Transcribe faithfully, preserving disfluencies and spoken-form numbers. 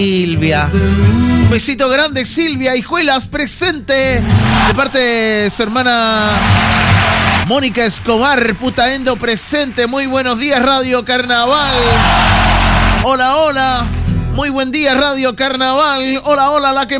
Silvia. Un besito grande, Silvia Hijuelas, presente. De parte de su hermana Mónica Escobar, Putaendo, presente. Muy buenos días, Radio Carnaval. Hola, hola. Muy buen día, Radio Carnaval. Hola, hola, la que